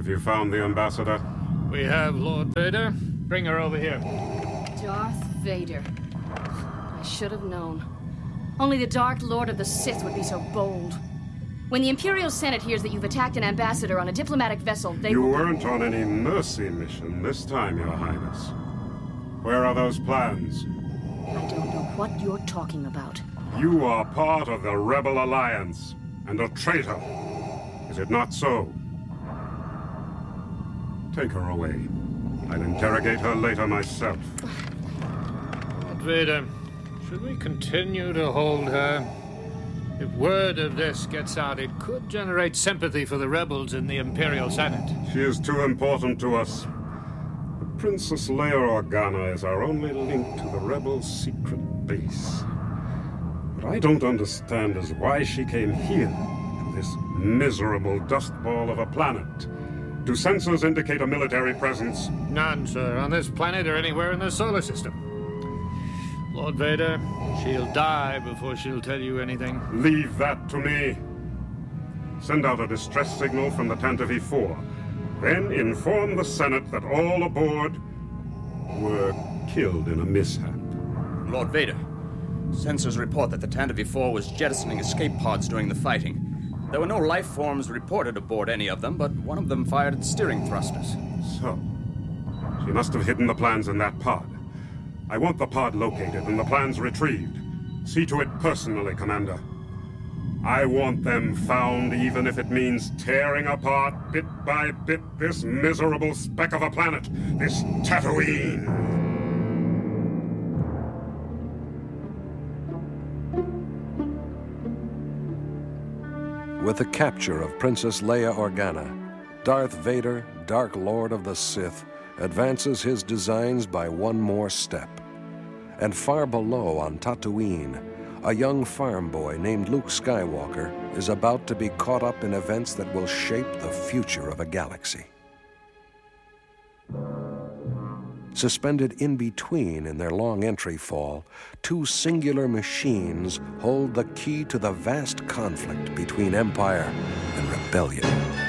Have you found the ambassador? We have, Lord Vader. Bring her over here. Darth Vader. I should have known. Only the Dark Lord of the Sith would be so bold. When the Imperial Senate hears that you've attacked an ambassador on a diplomatic vessel, they You will... weren't on any mercy mission this time, Your Highness. Where are those plans? I don't know what you're talking about. You are part of the Rebel Alliance, and a traitor. Is it not so? Take her away. I'll interrogate her later myself. Lord Vader, should we continue to hold her? If word of this gets out, it could generate sympathy for the rebels in the Imperial Senate. She is too important to us. Princess Leia Organa is our only link to the Rebels' secret base. What I don't understand is why she came here, to this miserable dustball of a planet. Do sensors indicate a military presence? None, sir, on this planet or anywhere in the solar system. Lord Vader, she'll die before she'll tell you anything. Leave that to me. Send out a distress signal from the Tantive 4. Then inform the Senate that all aboard were killed in a mishap. Lord Vader, sensors report that the Tantive 4 was jettisoning escape pods during the fighting. There were no life forms reported aboard any of them, but one of them fired at steering thrusters. So, she must have hidden the plans in that pod. I want the pod located and the plans retrieved. See to it personally, Commander. I want them found, even if it means tearing apart, bit by bit, this miserable speck of a planet, this Tatooine. With the capture of Princess Leia Organa, Darth Vader, Dark Lord of the Sith, advances his designs by one more step. And far below on Tatooine, a young farm boy named Luke Skywalker is about to be caught up in events that will shape the future of a galaxy. Suspended in between in their long entry fall, two singular machines hold the key to the vast conflict between Empire and Rebellion.